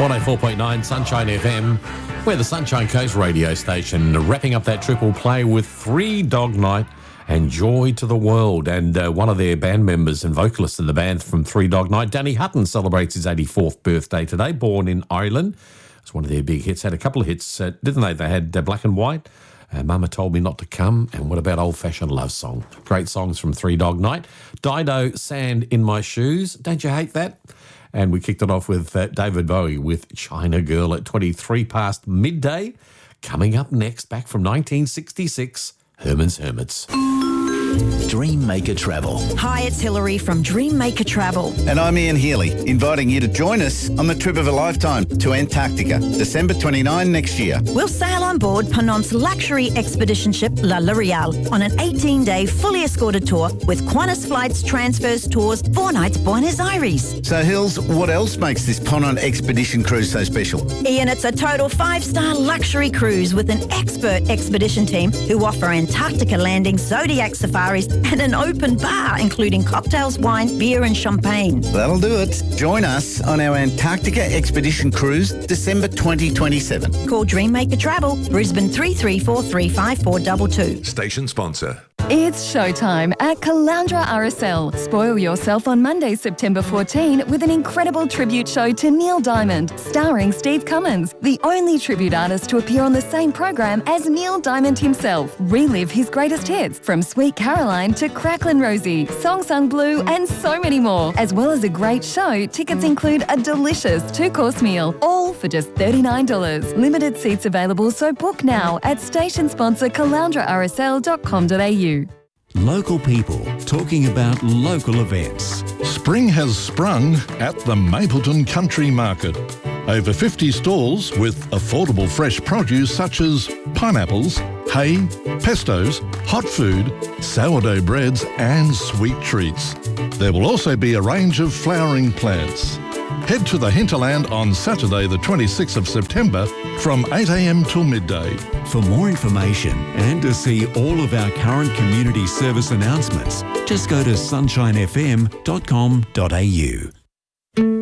104.9 Sunshine FM. We're the Sunshine Coast radio station, wrapping up that triple play with Three Dog Night and Joy to the World. And one of their band members and vocalists in the band from Three Dog Night, Danny Hutton, celebrates his 84th birthday today, born in Ireland. It's one of their big hits. Had a couple of hits, didn't they? They had Black and White, Mama Told Me Not to Come, and what about Old Fashioned Love Song? Great songs from Three Dog Night. Dido, Sand in My Shoes. Don't you hate that? And we kicked it off with David Bowie with China Girl at 23 past midday. Coming up next, back from 1966, Herman's Hermits. Dream Maker Travel. Hi, it's Hilary from Dream Maker Travel. And I'm Ian Healy, inviting you to join us on the trip of a lifetime to Antarctica, December 29 next year. We'll sail on board Ponant's luxury expedition ship La L'Oreal on an 18-day fully escorted tour with Qantas flights, transfers, tours, 4 nights Buenos Aires. So, Hills, what else makes this Ponant expedition cruise so special? Ian, it's a total 5-star luxury cruise with an expert expedition team who offer Antarctica landings, Zodiac safaris, and an open bar, including cocktails, wine, beer and champagne. That'll do it. Join us on our Antarctica expedition cruise, December 2027. Call Dream Maker Travel, Brisbane 33435422. Station sponsor. It's showtime at Caloundra RSL. Spoil yourself on Monday, September 14 with an incredible tribute show to Neil Diamond, starring Steve Cummins, the only tribute artist to appear on the same program as Neil Diamond himself. Relive his greatest hits from Sweet Caroline to Cracklin' Rosie, Song Sung Blue and so many more. As well as a great show, tickets include a delicious 2-course meal, all for just $39. Limited seats available, so book now at station sponsor caloundrarsl.com.au. Local people talking about local events. Spring has sprung at the Mapleton Country Market. Over 50 stalls with affordable fresh produce such as pineapples, hay, pestos, hot food, sourdough breads and sweet treats. There will also be a range of flowering plants. Head to the Hinterland on Saturday the 26th of September from 8 a.m. till midday. For more information and to see all of our current community service announcements, just go to sunshinefm.com.au.